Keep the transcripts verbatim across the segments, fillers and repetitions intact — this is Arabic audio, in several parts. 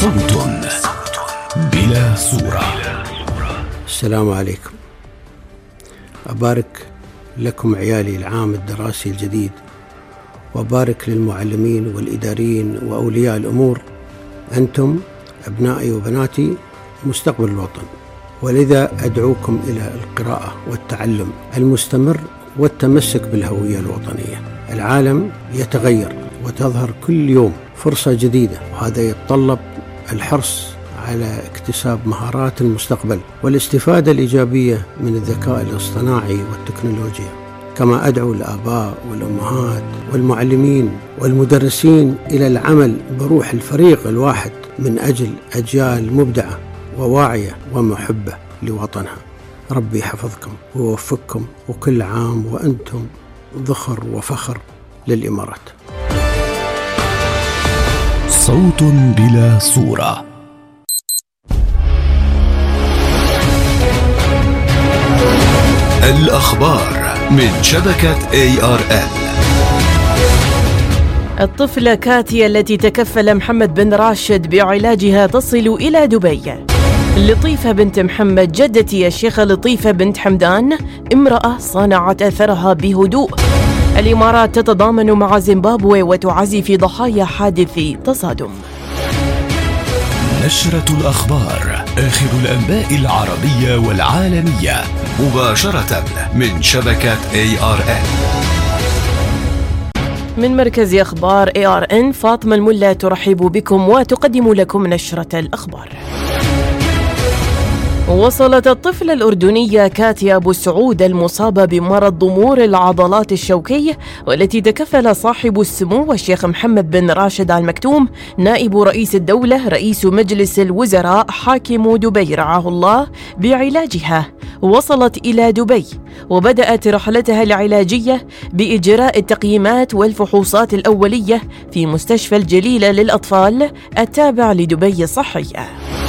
صوت بلا صورة. السلام عليكم. أبارك لكم عيالي العام الدراسي الجديد، وأبارك للمعلمين والإداريين وأولياء الأمور. أنتم أبنائي وبناتي مستقبل الوطن، ولذا أدعوكم إلى القراءة والتعلم المستمر والتمسك بالهوية الوطنية. العالم يتغير وتظهر كل يوم فرصة جديدة، وهذا يتطلب الحرص على اكتساب مهارات المستقبل والاستفادة الإيجابية من الذكاء الاصطناعي والتكنولوجيا. كما أدعو الآباء والأمهات والمعلمين والمدرسين إلى العمل بروح الفريق الواحد من أجل أجيال مبدعة وواعية ومحبة لوطنها. ربي يحفظكم ويوفقكم، وكل عام وأنتم ذخر وفخر للإمارات. صوت بلا صورة. الأخبار من شبكة إيه آر إل. الطفلة كاتيا التي تكفل محمد بن راشد بعلاجها تصل إلى دبي. لطيفة بنت محمد جدتي الشيخة لطيفة بنت حمدان امرأة صنعت أثرها بهدوء. الإمارات تتضامن مع زيمبابوي وتعزي في ضحايا حادث تصادم. نشرة الأخبار، آخر الأنباء العربية والعالمية مباشرة من شبكة إيه آر إن. من مركز أخبار إيه آر إن، فاطمة الملا ترحب بكم وتقدم لكم نشرة الأخبار. وصلت الطفلة الأردنية كاتيا أبو السعود المصابة بمرض ضمور العضلات الشوكي، والتي تكفل صاحب السمو الشيخ محمد بن راشد آل مكتوم نائب رئيس الدولة رئيس مجلس الوزراء حاكم دبي رعاه الله بعلاجها. وصلت إلى دبي وبدأت رحلتها العلاجية بإجراء التقييمات والفحوصات الأولية في مستشفى الجليلة للأطفال التابع لدبي الصحية.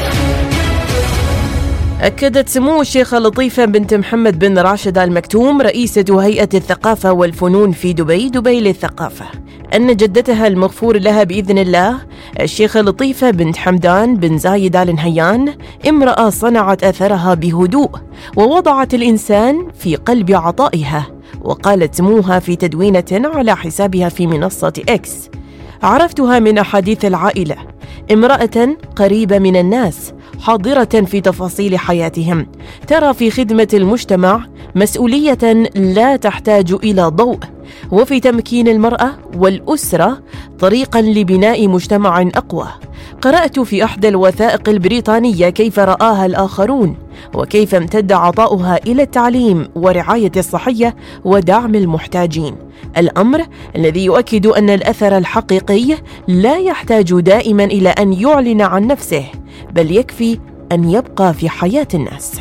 أكدت سمو الشيخة لطيفة بنت محمد بن راشد آل مكتوم رئيسة هيئة الثقافة والفنون في دبي دبي للثقافة أن جدتها المغفور لها بإذن الله الشيخة لطيفة بنت حمدان بن زايد آل نهيان امرأة صنعت أثرها بهدوء ووضعت الإنسان في قلب عطائها. وقالت سموها في تدوينة على حسابها في منصة إكس: عرفتها من أحاديث العائلة، امرأة قريبة من الناس، حاضرة في تفاصيل حياتهم، ترى في خدمة المجتمع مسؤولية لا تحتاج إلى ضوء، وفي تمكين المرأة والأسرة طريقا لبناء مجتمع أقوى. قرأت في أحدى الوثائق البريطانية كيف رآها الآخرون، وكيف امتد عطاؤها إلى التعليم ورعاية الصحية ودعم المحتاجين، الأمر الذي يؤكد أن الأثر الحقيقي لا يحتاج دائما إلى أن يعلن عن نفسه، بل يكفي أن يبقى في حياة الناس.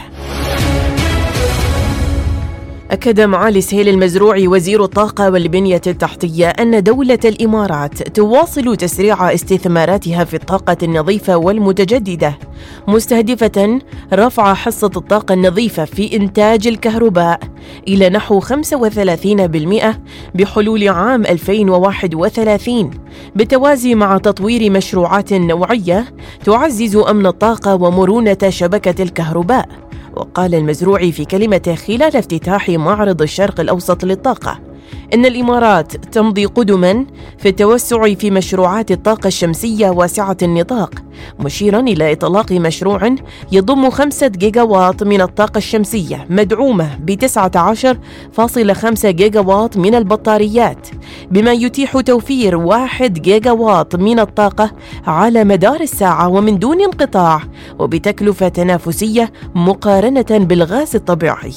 أكد معالي سهيل المزروعي وزير الطاقة والبنية التحتية أن دولة الإمارات تواصل تسريع استثماراتها في الطاقة النظيفة والمتجددة، مستهدفة رفع حصة الطاقة النظيفة في إنتاج الكهرباء إلى نحو خمسة وثلاثين بالمئة بحلول عام ألفين وواحد وثلاثين، بالتوازي مع تطوير مشروعات نوعية تعزز أمن الطاقة ومرونة شبكة الكهرباء. وقال المزروعي في كلمته خلال افتتاح معرض الشرق الأوسط للطاقة إن الإمارات تمضي قدما في التوسع في مشروعات الطاقة الشمسية واسعة النطاق، مشيرا إلى إطلاق مشروع يضم خمسة جيجاوات من الطاقة الشمسية مدعومة ب تسعة عشر فاصلة خمسة جيجاوات من البطاريات، بما يتيح توفير واحد جيجاوات من الطاقة على مدار الساعة ومن دون انقطاع، وبتكلفة تنافسية مقارنة بالغاز الطبيعي.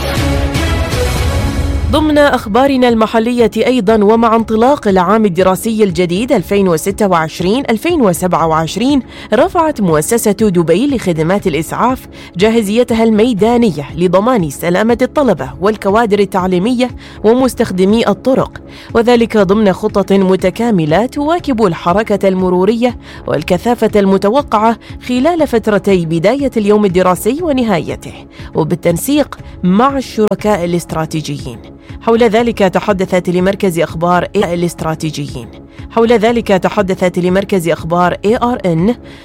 ضمن أخبارنا المحلية أيضاً، ومع انطلاق العام الدراسي الجديد ألفين وستة وعشرين ألفين وسبعة وعشرين، رفعت مؤسسة دبي لخدمات الإسعاف جاهزيتها الميدانية لضمان سلامة الطلبة والكوادر التعليمية ومستخدمي الطرق، وذلك ضمن خطة متكاملة تواكب الحركة المرورية والكثافة المتوقعة خلال فترتي بداية اليوم الدراسي ونهايته، وبالتنسيق مع الشركاء الاستراتيجيين. حول ذلك تحدثت لمركز أخبار الاستراتيجيين حول ذلك تحدثت لمركز أخبار إيه آر إن